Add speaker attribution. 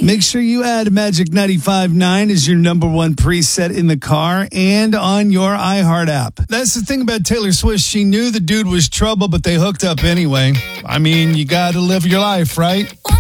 Speaker 1: Make sure you add Magic 95.9 as your number one preset in the car and on your iHeart app. That's the thing about Taylor Swift. She knew the dude was trouble, but they hooked up anyway. I mean, you got to live your life, right?